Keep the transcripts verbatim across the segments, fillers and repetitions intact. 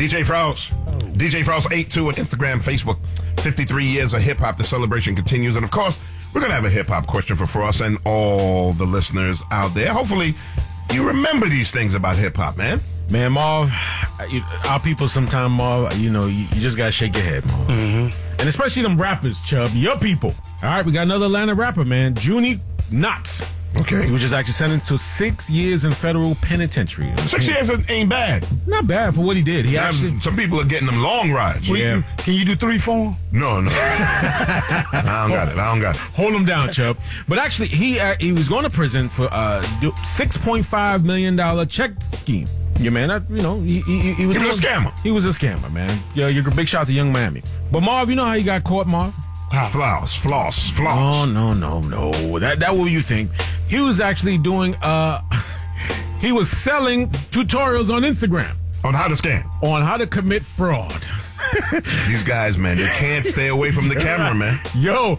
D J Frost. D J Frost eight two on Instagram, Facebook. fifty-three years of hip-hop. The celebration continues. And, of course, we're going to have a hip-hop question for Frost and all the listeners out there. Hopefully, you remember these things about hip-hop, man. Man, Marv, you, our people sometime, Marv, you know, you, you just got to shake your head, Marv. Mm-hmm. And especially them rappers, Chubb, your people. All right, we got another Atlanta rapper, man, Junie Knotts. Okay. He was just actually sentenced to six years in federal penitentiary. Six years ain't bad. Not bad for what he did. He Some- actually... Some people are getting them long rides. Yeah. Can you do three for him? No, no. I don't got it. I don't got it. Hold him down, Chubb. But actually, he uh, he was going to prison for uh six point five million dollars check scheme. Yeah, man, that, you know, he, he, he was He was a doing- scammer. He was a scammer, man. Yeah, you're a big shout out to Young Miami. But Marv, you know how he got caught, Marv? Floss, floss, Oh, floss. no, no, no. That that what you think. He was actually doing, uh, he was selling tutorials on Instagram On how to scam. on how to commit fraud. These guys, man, they can't stay away from the camera, man. Yo,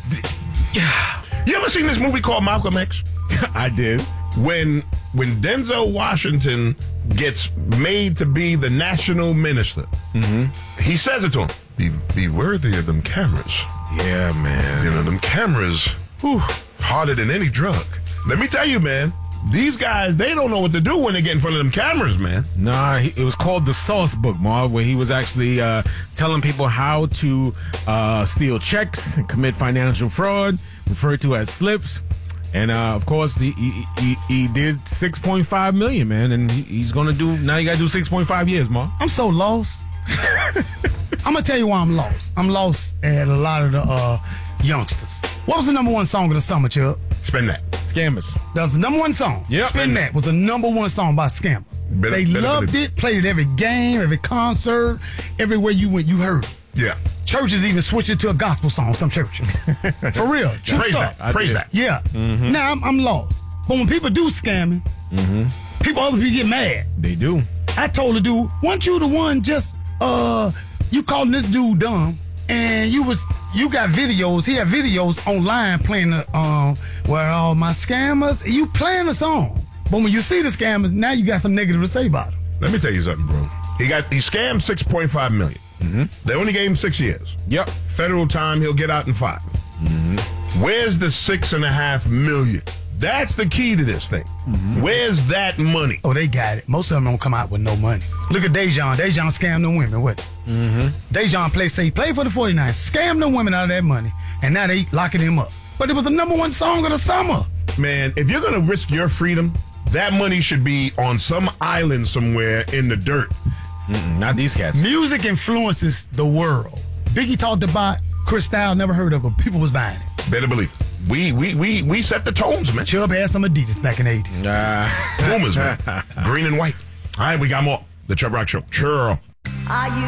You ever seen this movie called Malcolm X? I did. When when Denzel Washington gets made to be the national minister, mm-hmm. he says it to him. Be, be worthy of them cameras. Yeah, man. You know, them cameras, whew, harder than any drug. Let me tell you, man, these guys, they don't know what to do when they get in front of them cameras, man. Nah, he, it was called The Sauce Book, Marv, where he was actually uh, telling people how to uh, steal checks and commit financial fraud, referred to as slips. And, uh, of course, he, he, he, he did six point five million dollars, man, and he, he's going to do, now you got to do six point five years, Marv. I'm so lost. I'm going to tell you why I'm lost. I'm lost at a lot of the uh, youngsters. What was the number one song of the summer, Chubb? Spend that. Scammers. That was the number one song. Yep. Spin That was the number one song by Scammers. Better- they better loved believe it, played it every game, every concert, everywhere you went, you heard it. Yeah. Churches even switched it to a gospel song, some churches. For real. True Praise stuff. that. Praise did. that. Yeah. Mm-hmm. Now I'm, I'm lost. But when people do scamming, Mm-hmm. people, other people get mad. They do. I told the dude, weren't you the one just, uh, you calling this dude dumb, and you was, you got videos, he had videos online playing the, um, where all my scammers, you playing the song. But when you see the scammers, now you got some negative to say about them. Let me tell you something, bro. He got he scammed six point five million dollars. Mm-hmm. They only gave him six years. Yep. Federal time, he'll get out in five. Mm-hmm. Where's the six and a half million? That's the key to this thing. Mm-hmm. Where's that money? Oh, they got it. Most of them don't come out with no money. Look at Dejan. Dejan scammed the women with it. Mm-hmm. Dejan play, say, he played for the forty-niners, scammed the women out of that money, and now they locking him up. But it was the number one song of the summer. Man, if you're going to risk your freedom, that money should be on some island somewhere in the dirt. Mm-mm, not these cats. Music influences the world. Biggie talked about Cristal, never heard of it. People was buying it. Better believe it. We, we, we, we set the tones, man. Chubb had some Adidas back in the eighties. Nah. Boomers, man. Green and white. All right, we got more. The Chubb Rock Show. Sure. Are you